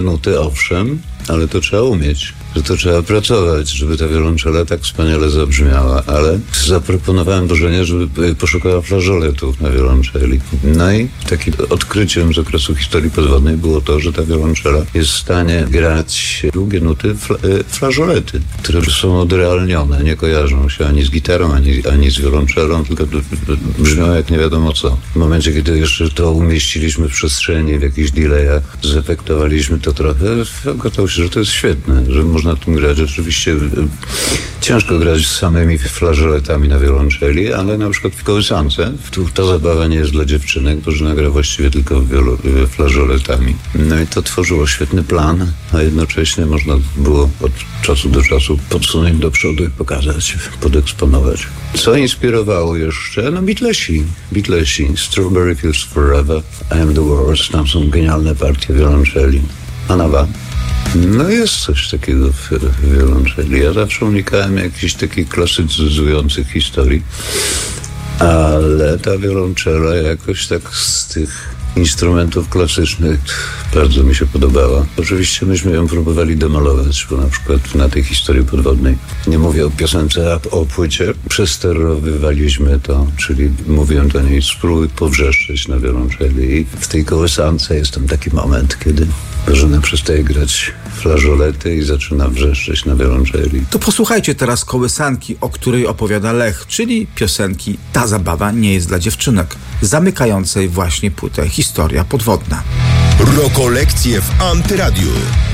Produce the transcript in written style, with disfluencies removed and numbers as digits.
nuty, owszem, ale to trzeba umieć, że to trzeba pracować, żeby ta wiolonczela tak wspaniale zabrzmiała, ale zaproponowałem Bożenie, żeby poszukała flażoletów na wiolonczeli. No i takim odkryciem z okresu historii podwodnej było to, że ta wiolonczela jest w stanie grać długie nuty flażolety, które są odrealnione, nie kojarzą się ani z gitarą, ani z wiolonczelą, tylko brzmią jak nie wiadomo co. W momencie, kiedy jeszcze to umieściliśmy w przestrzeni, w jakichś delayach, zefektowaliśmy to trochę, okazało się, że to jest świetne, że można tym grać. Oczywiście ciężko grać z samymi flażoletami na wiolonczeli, ale na przykład w kołysance ta zabawa nie jest dla dziewczynek, bo żona gra właściwie tylko flażoletami. No i to tworzyło świetny plan, a jednocześnie można było od czasu do czasu podsunąć do przodu i pokazać, podeksponować. Co inspirowało jeszcze? No Beatlesi, Strawberry Fields Forever, I Am The World, tam są genialne partie wiolonczeli. Anawa. No jest coś takiego w wiolonczeli. Ja zawsze unikałem jakichś takich klasycyzujących historii, ale ta wiolonczela jakoś tak z tych instrumentów klasycznych bardzo mi się podobała. Oczywiście myśmy ją próbowali demolować, bo na przykład na tej historii podwodnej, nie mówię o piosence, a o płycie, przesterowywaliśmy to, czyli mówiłem do niej, spróbuj powrzeszczeć na wiolonczeli. I w tej kołysance jest tam taki moment, kiedy Bożena przestaje grać flażolety i zaczyna wrzeszczeć na wiolonczeli. To posłuchajcie teraz kołysanki, o której opowiada Lech, czyli piosenki Ta zabawa nie jest dla dziewczynek, zamykającej właśnie płytę Historia podwodna. Rokolekcje w Antyradiu.